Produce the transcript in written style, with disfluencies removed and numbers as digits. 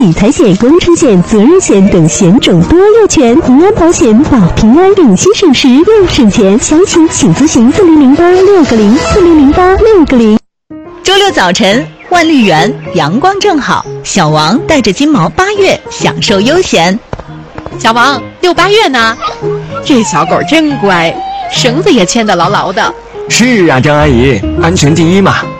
理财险、工程险、责任险等险种多又全，平安保险保平安，省心省时又省钱。详情请咨询4008-6604008-660。 周六早晨，万绿园阳光正好，小王带着金毛8月享受悠闲。 小王，6、8月呢？这小狗真乖，绳子也牵得牢牢的。 是啊，张阿姨，安全第一嘛。